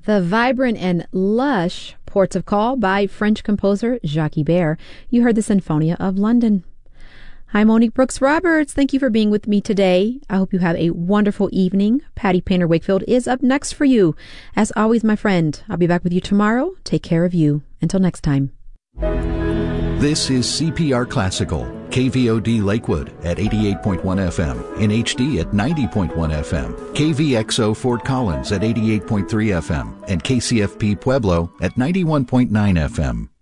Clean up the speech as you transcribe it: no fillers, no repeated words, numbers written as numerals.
The vibrant and lush Ports of Call by French composer Jacques Ibert. You heard the Sinfonia of London. Hi, Monique Brooks Roberts. Thank you for being with me today. I hope you have a wonderful evening. Patty Painter Wakefield is up next for you. As always, my friend, I'll be back with you tomorrow. Take care of you. Until next time. This is CPR Classical, KVOD Lakewood at 88.1 FM, in HD at 90.1 FM, KVXO Fort Collins at 88.3 FM, and KCFP Pueblo at 91.9 FM.